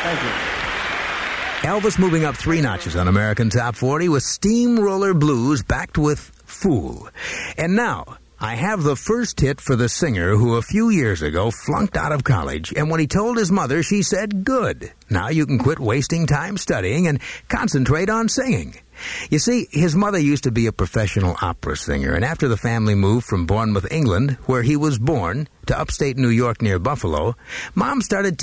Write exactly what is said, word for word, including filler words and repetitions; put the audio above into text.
Thank you. Elvis moving up three notches on American Top forty with Steamroller Blues backed with Fool. And now, I have the first hit for the singer who a few years ago flunked out of college, and when he told his mother, she said, "Good. Now you can quit wasting time studying and concentrate on singing." You see, his mother used to be a professional opera singer, and after the family moved from Bournemouth, England, where he was born, to upstate New York near Buffalo, Mom started